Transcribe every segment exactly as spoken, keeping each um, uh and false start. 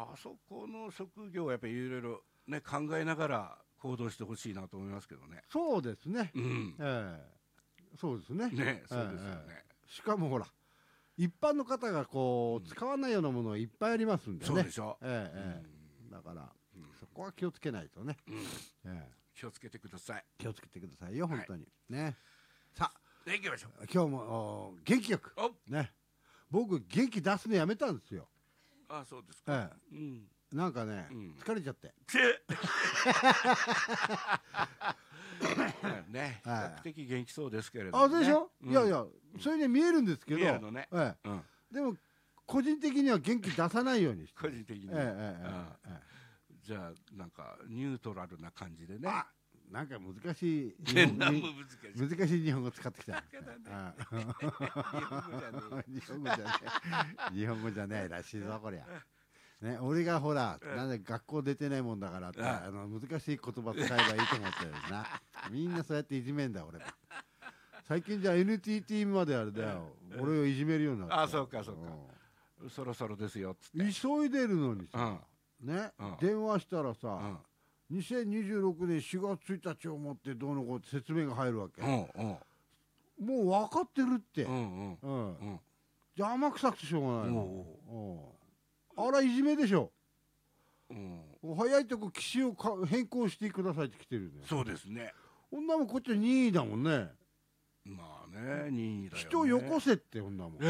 あそこの職業はやっぱりいろいろね考えながら行動してほしいなと思いますけどね。 そうですね。 うん。 ええ、そうですね。 ね、そうですよね。 ええ、しかもほら一般の方がこう、使わないようなものがいっぱいありますんでね。 そうでしょ。 ええ、ええ、だから、そこは気をつけないとね。ええ、 気をつけてください。 気をつけてくださいよ、本当にね。さあ、 行きましょう。 今日も元気よくね。僕元気出すのやめたんですよ。 あ、そうですか。 ええ、うん、なんかね、疲れちゃって。 ね、比較的元気そうですけれども。 あ、でしょ。いやいや、それに見えるんですけど。 ね。 でも個人的には元気出さないようにして。 個人的に。じゃあなんかニュートラルな感じでね。 なんか難しい難しい日本語使ってきた。日本語じゃねえ。日本語じゃねえらしいぞこりゃ。ね、俺がほら、なんで学校出てないもんだからって、あの難しい言葉使えばいいと思ってるな。みんなそうやっていじめんだ俺も。最近じゃ エヌティーティー まであれだよ。俺をいじめるようになった。 あ、そうかそうか。そろそろですよっつって。 急いでるのにさ、ね、電話したらさ、にせんにじゅうろくねんしがつついたちをもってどうのこうって説明が入るわけ。もう分かってるって。じゃあ天臭くてしょうがないの。あらいじめでしょ。早いとこ機種を変更してくださいって来てるね。 そうですね。 こんなもんこっちは任意だもんね。 まあね、任意だよね。 人よこせってこんなもん。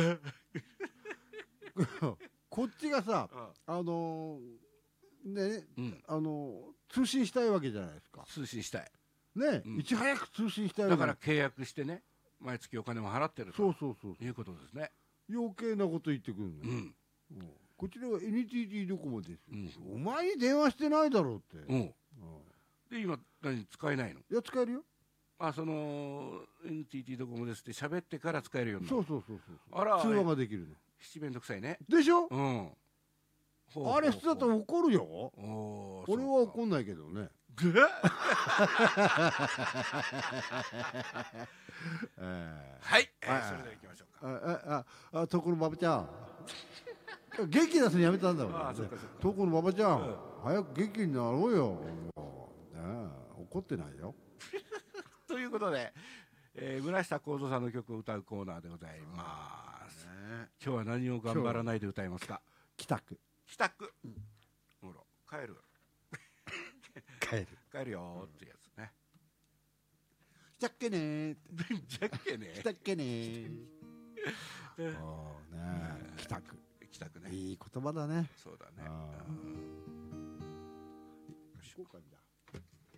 こっちがさ、あのね、あの通信したいわけじゃないですか。 通信したい。 ね、いち早く通信したい。 だから契約してね、毎月お金も払ってると。 そうそうそう。 いうことですね。 余計なこと言ってくるの。こちらは エヌティーティー ドコモです。お前に電話してないだろうって。 で今何使えないの？ いや使えるよ。 あ、その エヌティーティー ドコモですって喋ってから使えるようになる。 そうそうそうそう。 あら、 通話ができるの。 七面倒くさいね。 でしょ？ うん。 あれ普通だったら怒るよ。俺は怒んないけどね。 はい、それでは行きましょうか。 あ、あ、ところ馬場ちゃん。元気出すのやめたんだもん。ところ馬場ちゃん、早く元気になろうよ。怒ってないよ。 ということで、村下幸三さんの曲を歌うコーナーでございます。今日は何を頑張らないで歌いますか？ 帰宅。 帰宅。ほら、帰る。 帰る。 帰るよってやつね。 じゃっけねー。 じゃっけねー。 じゃっけねー。帰宅。 帰宅ね。 いい言葉だね。 そうだね。 行こうかじゃあ。